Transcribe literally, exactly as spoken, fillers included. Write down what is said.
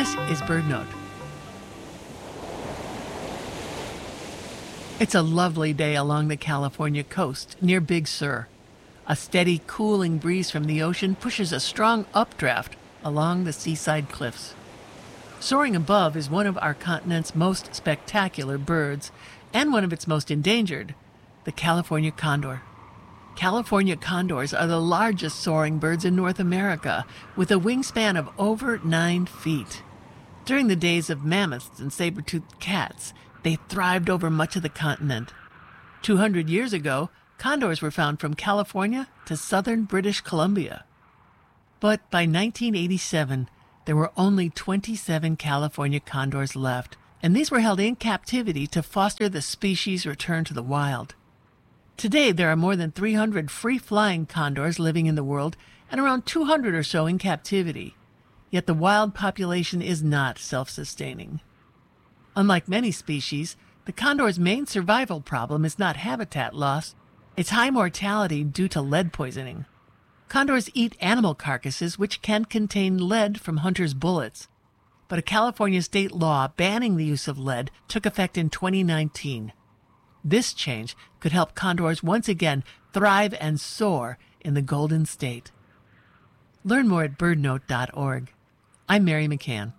This is BirdNote. It's a lovely day along the California coast near Big Sur. A steady, cooling breeze from the ocean pushes a strong updraft along the seaside cliffs. Soaring above is one of our continent's most spectacular birds and one of its most endangered, the California condor. California condors are the largest soaring birds in North America, with a wingspan of over nine feet. During the days of mammoths and saber-toothed cats, they thrived over much of the continent. two hundred years ago, condors were found from California to southern British Columbia. But by nineteen eighty-seven, there were only twenty-seven California condors left, and these were held in captivity to foster the species' return to the wild. Today, there are more than three hundred free-flying condors living in the world and around two hundred or so in captivity. Yet the wild population is not self-sustaining. Unlike many species, the condor's main survival problem is not habitat loss, it's high mortality due to lead poisoning. Condors eat animal carcasses which can contain lead from hunters' bullets. But a California state law banning the use of lead took effect in twenty nineteen. This change could help condors once again thrive and soar in the Golden State. Learn more at bird note dot org. I'm Mary McCann.